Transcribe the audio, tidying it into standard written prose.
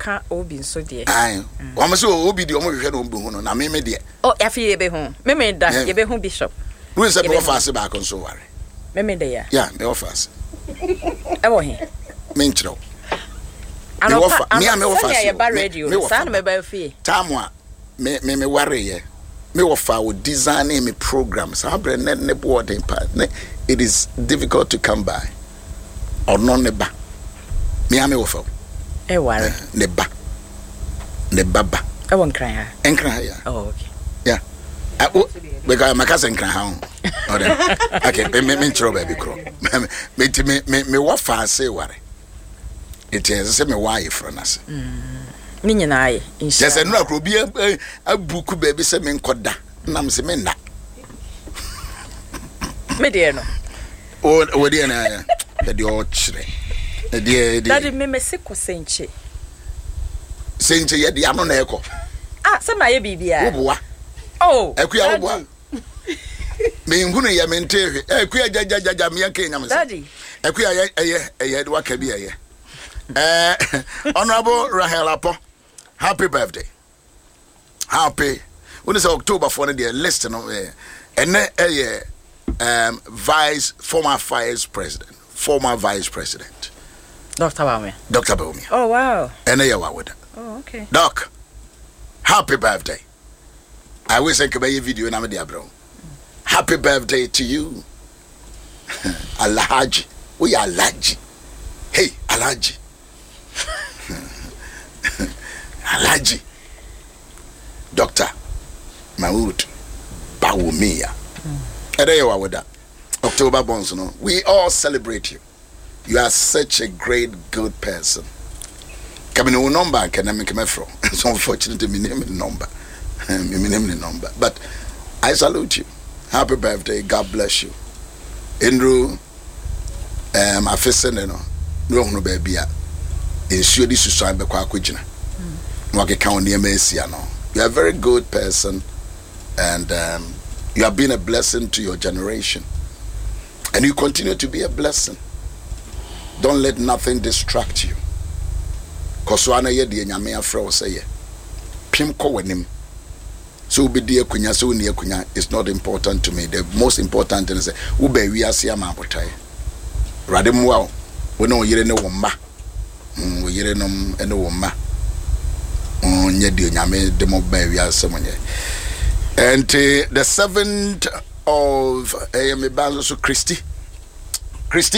ka obi nso de ai o me so obi de o mo hwehwe no obi hu no na me de oh yafi yebe hu me da yebe hu bishop we say me offer ba kon so ware me de ya me offer e wo he me nchiro me offer me offer ya ba radio sa na me ba fie tamwa me ware ye me offer wo design me programs abre ne boarding part it is difficult to come by or non ne ba me offer e ware ne baba e won kran ha ya oh okay yeah because my cousin kran ha okay me nchiro ba bi kro me offer say ware it is say me why for nas ni nyina aye insha yes no akro bi abuku ba bi say me nkoda nam say me na me de no o de na de o chire de daddy me se ko senche ye de ano na eko se ma ye bibia wo boa oh ekuya wo boa me nhunu ye me ntehwe ekuya jajajaja me yake nyam se daddy ekuya ye de waka bi ye Honorable Rahel Apo, happy birthday. Happy. When is October for the list and former vice president. Dr. Baumi. Oh wow. And with oh okay. Doc, happy birthday. I wish I could make a video na me dia bro. Happy birthday to you. Alhaji. We are Alhaji. Hey, Alhaji. Alhaji Dr. Maud Bawumia. Erewa with that. October bonds, no. We all celebrate you. You are such a great, good person. Coming no number can I make me from. So unfortunately, me name the number. Me name the number. But I salute you. Happy birthday. God bless you. Andrew, I feel saying no baby. Ensure this is be kwa kwigina wake ka on emesia no. You are a very good person, and you have been a blessing to your generation, and you continue to be a blessing. Don't let nothing distract you, cause wana ye de nyame afra wo say pim ko wanim so be de akunya so ni akunya is not important to me. The most important thing is wo ba wi ase ama abotai rade muwa wo no yire ne wo mma we yere nom ene wo ma onye di nyame de mo ba wi asemonye. And the 7th of me banzo so Christy